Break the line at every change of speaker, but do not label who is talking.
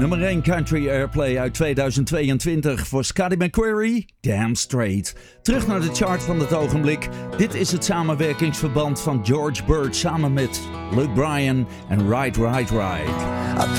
Nummer 1 Country Airplay uit 2022 voor Scotty McCreery, Damn Straight. Terug naar de chart van het ogenblik. Dit is het samenwerkingsverband van George Bird samen met Luke Bryan en Right.
I